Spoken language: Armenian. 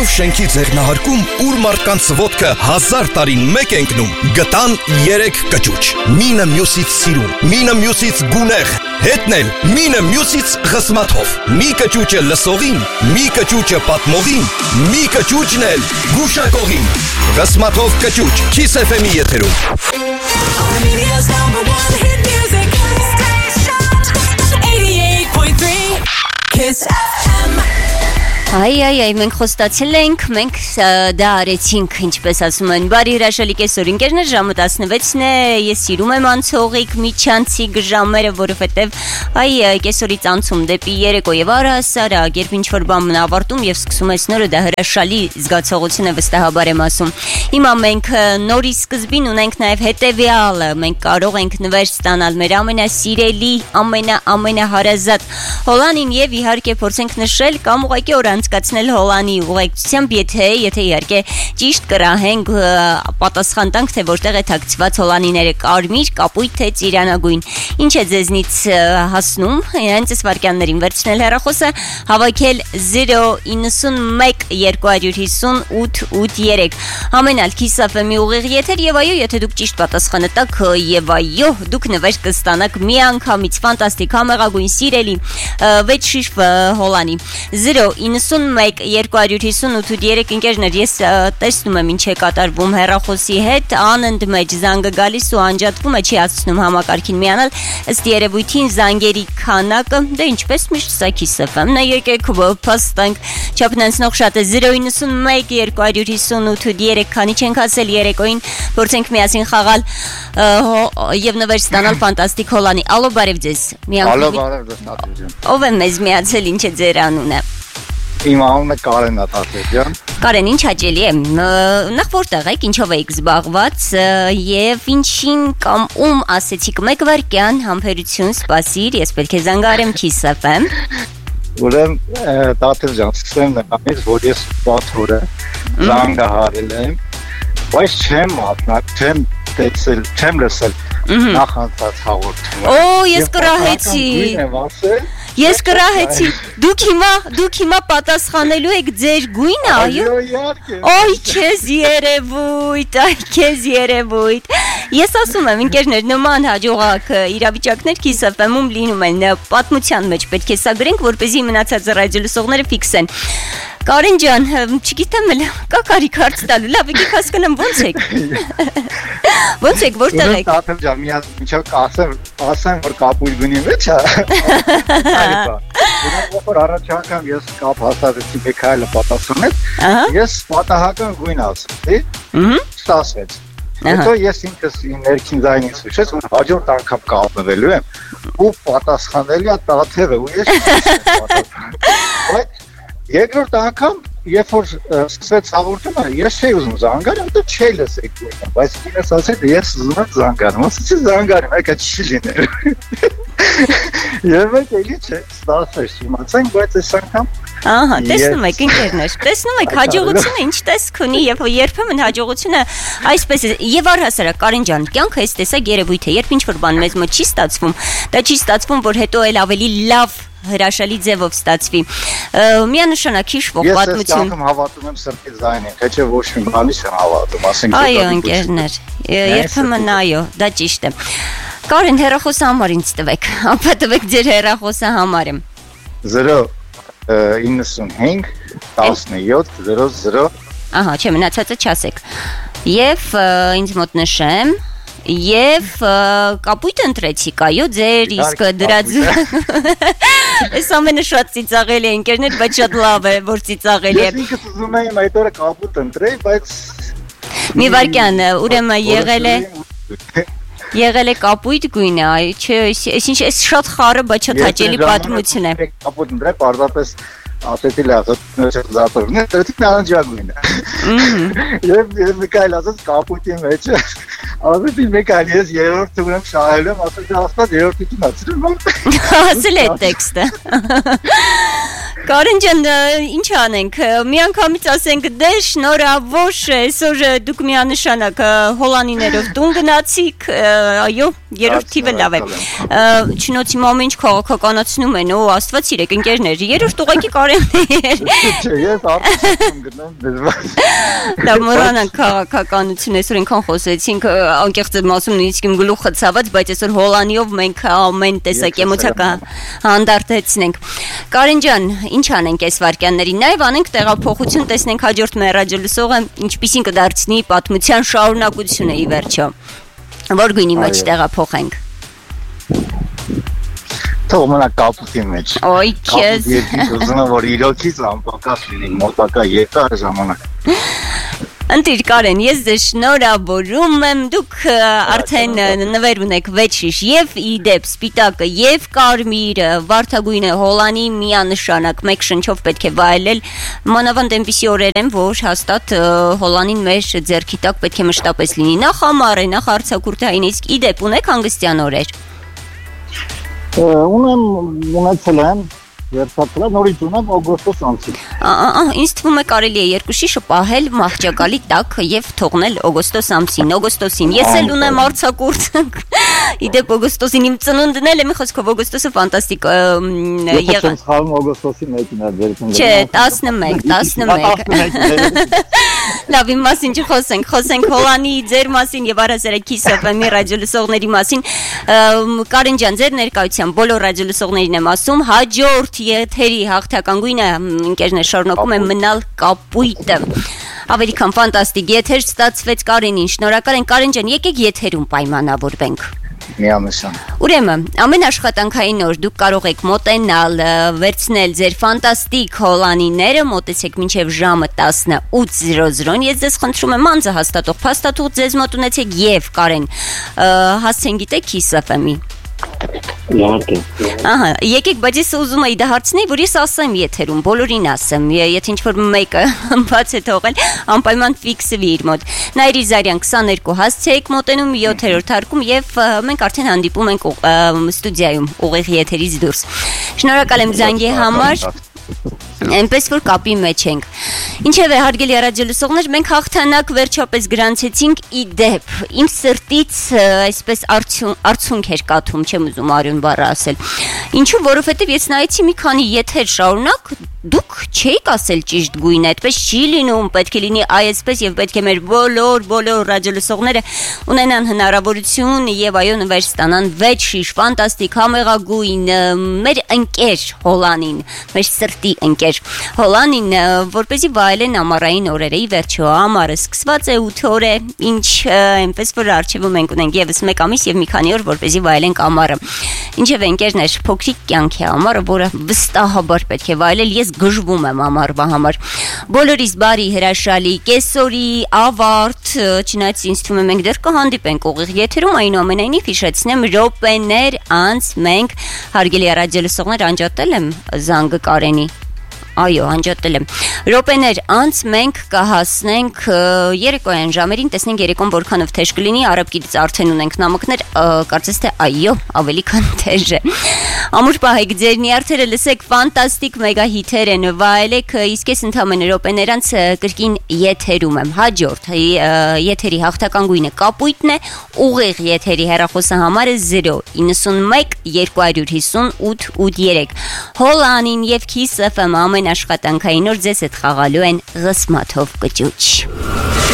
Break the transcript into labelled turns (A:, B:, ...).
A: Հրաշքներով շենքի ձեռնահարկում, ուր մարդկանց ոտքը 1000 տարին մեկ ընկնում, գտան 3 կճուճ։ Մինը մյուսից սիրուն, մինը մյուսից գունեղ, հետնել մինը մյուսից խսմաթով։ Մի կճուճը լսողին, մի կճուճը պատմողին, մի կճուճն էլ գուշակողին։ Խսմաթով կճուճ, Kiss FM-ի եթերում։
B: Kiss FM.
C: Այ, մենք խոստացել ենք, մենք դա արեցինք, ինչպես ասում են, բարի հրաշալի կեսօր ընկերներ, ժամը 16-ն է, ես սիրում եմ անցողիկ միջանցիկ ժամերը, որովհետև կեսօրից անցում դեպի երեկո եւ առհասարակ, երբ ինչ-որ բան ավարտում եւ սկսում ես նորը, դա հրաշալի զգացողություն է, վստահաբար եմ ասում։ Հիմա մենք նորի սկզբին ունենք նաեւ հետեւյալը, մենք կարող ենք նվեր ստանալ մեր ամենասիրելի, ամենահարազատ Հոլանին եւ իհարկե փորձենք նշել կամ ուղղակի անցկացնել Հոլանի ուղեկցությամբ, եթե իհարկե ճիշտ կրահենք պատասխան տանք, թե որտեղ է թաքցված Հոլանիները, կարմիր, կապույտ, թե ծիրանագույն։ Ինչ է ձեզնից հասնում, հենց այս վարքյաններին վերցնել հեռախոսը, հավաքել 091 250 883 ամենալ Kiss FM-ի ուղիղ եթեր եւ այո, եթե դուք ճիշտ պատասխանը տաք եւ այո, դուք նվեր կստանաք միանգամից ֆանտաստիկ համեղագույն սիրելի 6 շիշ Հոլանի 091 250 883 ընկերներ, ես տեսնում եմ ինչ է կատարվում հեռախոսի հետ, անընդմեջ զանգը գալիս ու անջատվում է, չի հասցնում համակարգին միանալ, ըստ երևույթին զանգերի քանակը, դե ինչպես միշտ սա Kiss FM-ն է, եկեք փաստենք, չափնանցնող շատ է 091 250 883 քանի չենք ասել երեկոյին, փորձենք միասին խաղալ եւ նվեր ստանալ ֆանտաստիկ Հոլանի։ Ալո, բարև ձեզ։
D: Ալո, բարև ձեզ, Տաթևյան։
C: Ով է մեզ միացել, ինչ է ձեր անունը։
D: Իմ անունը Կարեն է, Տաթևյան։
C: Կարեն, ինչ հաճելի է։ Նախ որտեղ եք, ինչով եք զբաղված եւ ինչին կամ ում ասեցիք մեկ վարքյան համբերություն սպասիր, ես պետք է զանգարեմ Kiss FM։
D: Ուրեմն Տաթևյան, սկսեմ նրանից, որ ես բաթորը զանգահարել եմ, բայց չեմ մատնակ, չեմ տեսել, չեմ լսել նախանցած հաղորդումը։
C: Օ, ես կրահեցի։ Ես կրահեցի։ Դուք հիմա պատասխանելու եք ձեր գույնը, այո։ Այ քեզ երևույթ։ Ես ասում եմ, ընկերներ, նման հաջողակ իրավիճակներ Kiss FM-ում լինում են, պատմության մեջ պետք է սա գրենք, որպեսզի մնացած ռադիոլսողները ֆիքսեն։ Կարեն ջան, չգիտեմ, կա կարիք հարց տալու, լավ, եկեք հասկանամ ոնց եք։ Ոնց եք, որտեղ եք։
D: Տաթև ջան, մի հատ ինչով ասեմ, որ կապույտ գույնի մեջ է։ Որ առաջ անգամ ես կապ հաստատեցի մեկ հայլը պատասխանեց, ես պատահական գույն ասեցի, ստացվեց։ Հետո ես ինքս ներքին ձայնից հիշեց, որ հաջորդ անգամ կապնվելու եմ ու պատասխանելի է Տաթևը, ու ես բայց երկրորդ անգամ, երբ որ սկսվեց հաղորդումը, ես չէի ուզում զանգարեմ, դու չէի լսեք գույնը, բայց ինքս ասեցի, ես ուզում եմ զանգարեմ, ասեցի զանգարեմ, եկա չի լինել։ Եվ էլի չէ, ստացվեց, իմացանք, բայց այս անգամ
C: Ահա, տեսնում եք ընկերներ, տեսնում եք հաջողությունը ինչ տեսք ունի եւ երբեմն հաջողությունը այսպես է եւ առհասարակ Կարեն ջան, կյանքը այս տեսակ երևույթ է, երբ ինչ-որ բան մեզ մոտ չի ստացվում, դա չի ստացվում, որ հետո էլ ավելի լավ հրաշալի ձևով ստացվի։ Միանշանակ հիշվող պատմություն։
D: Ես անգամ հավատում եմ սրտի ձայնին, թե չէ ոչ մի բանի չեմ հավատում, ասենք թե
C: այո, ընկերներ, երբեմն այո, դա ճիշտ է։ Կարեն, հեռախոսը համար ինձ տվեք, ապա տվեք ձեր հեռախոսը համարը։
D: 095 17 00
C: Ահա, չէ, մնացածը չասեք։ Եվ ինձ մոտ նշեմ Եվ կապույտ ընտրեցիք, այո, ձեր իսկ դրած Այս ամենը շատ ծիծաղելի է ընկերներ, բայց շատ լավ է, որ ծիծաղելի է։
D: Ես ինքս ուզում եմ այդ օրը կապույտ ընտրեի, բայց
C: մի վարքյան, ուրեմն եղել է կապույտ գույնը, այո, չէ, այս շատ խառը, բայց շատ հաճելի պատմություն է։
D: Կապույտ ընտրեի, պարզապես ասեցի լավ, զատորն է, դրեցի նարնջագույնը։ Եվ մեկ այլ ասեց կապույտի մեջ է, ասեցի մեկ այլ ես երրորդ թուրում շահելու եմ, ասեցի աստված երրորդի թիմացրում եմ։
C: Ասել է տեքստը։ Կարեն ջան, ինչ անենք, մի անգամից ասենք դե շնորհավոր այսօր դուք միանշանակ հոլանիներով տուն գնացիք, այո, երրորդ թիվը լավ է։ Չնոցի ամեն ինչ քաղաքականացնում են, ու Աստված սիրեք ընկերներ, երրորդ ուղղակի Կարենն էր։
D: Չէ, ես արդեն եմ գնում դժվար։
C: Լավ, մոռանանք քաղաքականություն, այսօր այնքան խոսեցինք, անկեղծ եմ ասում, նույնիսկ իմ գլուխը ցաված, բայց այսօր Հոլանիով մենք ամեն տեսակ էմոցիա հանդարտեցնենք։ Կարեն ջան, ինչ անենք այս վարքյաններին, նաև անենք տեղափոխություն, տեսնենք հաջորդ մեր ռադիոլսողը ինչպիսին կդարձնի պատմության շարունակությունը ի վերջո։ Որ գույնի մեջ տեղափոխենք։
D: Թող մնա կապուտի մեջ։
C: Ոյ քեզ։
D: Ես ուզում եմ որ իրոքից անպակաս լինի մոտակա երկար ժամանակ։
C: Ընտիր Կարեն, ես ձեզ շնորհավորում եմ, դուք արդեն նվեր ունեք վեցիշ եւ իդեպ սպիտակը եւ կարմիրը, վարդագույնը հոլանի միանշանակ մեկ շնչով պետք է վայելել, մանավանդ այնպիսի օրեր են, որ հաստատ հոլանին մեր ձեռքի տակ պետք է մշտապես լինի, նախ ամառ է, նախ արձակուրդային, իսկ իդեպ ունեք հանգստյան օրեր։
D: Ունեցել եմ Վերջացել նորից ունեմ օգոստոս ամսին։
C: Ինձ թվում է կարելի է երկու շիշը պահել մահճակալի տակ եւ թողնել օգոստոս ամսին, օգոստոսին։ Ես էլ ունեմ արձակուրդ։ Իդեպ օգոստոսին իմ ծնունդն էլ է, մի խոսքով օգոստոսը ֆանտաստիկ
D: եղավ։ Ես խաղում օգոստոսի 1-ին է ձերքին։
C: Չէ, 11։ Լավ, իմ մասին խոսենք Հոլանի ձեր մասին եւ առասարակ Kiss FM-ի ռադիոլսողների մասին։ Կարեն ջան, ձեր ներկայությամբ բոլոր ռադիոլսողներին եմ ասում, հաջորդ եթերի հաղթական գույնը ընկերներ շարունակում են մնալ կապույտը։ Ավելի քան ֆանտաստիկ եթեր ստացվեց Կարենին, շնորհակալ ենք Կարեն ջան, եկեք եթերում պայմանավորվենք։
D: Միանշան։
C: Ուրեմն, ամեն աշխատանքային օր դուք կարող եք մոտենալ, վերցնել ձեր ֆանտաստիկ հոլանիները, մոտեցեք մինչև ժամը 18:00, ես ձեզ խնդրում եմ անձը հաստատող փաստաթուղթ ձեզ մոտ ունեցեք եւ Կարեն, հասցեն գիտեք Kiss FM-ի։ Ահա, եկեք, բայց ես ուզում եի դա հարցնել, որ ես ասեմ եթերում, բոլորին ասեմ, եթե ինչ-որ մեկը բաց է թողել, անպայման ֆիքսվի իր մոտ։ Նայիրի Զարյան 22 հասցեեք մոտենում 7-րդ հարկում եւ մենք արդեն հանդիպում ենք ստուդիայում ուղիղ եթերից դուրս։ Շնորհակալ եմ զանգի համար։ Այնպես որ կապի մեջ ենք։ Ինչևէ, հարգելի ռադիոլսողներ, մենք հաղթանակ վերջապես գրանցեցինք իդեպ։ Իմ սրտից այսպես արցունք էր կաթում, չեմ ուզում արյուն բառը ասել։ Ինչու, որովհետև ես նայեցի մի քանի եթեր շարունակ, դուք չէիք ասել ճիշտ գույնը, այդպես չի լինում, պետք է լինի այսպես եւ պետք է մեր բոլոր ռադիոլսողները ունենան հնարավորություն եւ այո նվեր ստանան վեց շիշ ֆանտաստիկ համեղագույն մեր ընկեր Հոլանին, մեր սրտի ընկեր Հոլանին, որպեսզի վայելեն ամառային օրերը, ի վերջո ամառը սկսված է 8 օր է, ինչ այնպես որ արժևում ենք ունենք եւս 1 ամիս եւ մի քանի օր, որպեսզի վայելենք ամառը։ Ինչեւ ընկերներ, փոքրիկ կյանք է ամառը, որը վստահաբար պետք է վայելել։ Ես գժվում եմ ամառվա համար։ Բոլորիս բարի հրաշալի կեսօրի ավարտ, չնայած ինձ թվում է մենք դեռ կհանդիպենք ուղիղ եթերում, այնուամենայնիվ հիշեցնեմ րոպեներ անց մենք հարգելի ռադիոլսողներ անջատել եմ զանգը Կարենի։ Այո, անջատել եմ։ Րոպեներ անց մենք կհասնենք երեկոյան ժամերին, տեսնենք երեկոն որքանով թեժ կլինի, արաբկից արդեն ունենք նամակներ, կարծես թե այո, ավելի քան թեժ է։ Ամուր պահեք ձեր նյարդերը, լսեք ֆանտաստիկ մեգա հիթեր են, վայելեք, իսկ ես ընդամենը րոպեներ անց կրկին եթերում եմ։ Հաջորդ եթերի հաղթական գույնը կապույտն է, ուղիղ եթերի հեռախոսը համարը 091 258 83։ Հոլանին եւ Kiss FM ամեն աշխատանքային օր ձեզ հետ խաղալու են Ղսմաթով կճուճ։